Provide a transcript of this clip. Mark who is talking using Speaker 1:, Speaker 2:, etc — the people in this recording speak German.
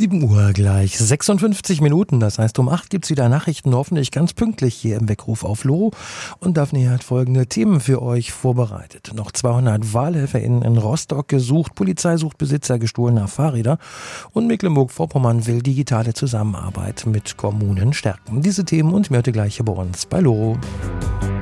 Speaker 1: 7 Uhr gleich 56 Minuten, das heißt um 8 gibt's wieder Nachrichten, hoffentlich ganz pünktlich hier im Weckruf auf Loro. Und Daphne hat folgende Themen für euch vorbereitet. Noch 200 WahlhelferInnen in Rostock gesucht, Polizei sucht Besitzer gestohlener Fahrräder und Mecklenburg-Vorpommern will digitale Zusammenarbeit mit Kommunen stärken. Diese Themen und mehr heute gleich hier bei uns bei Loro.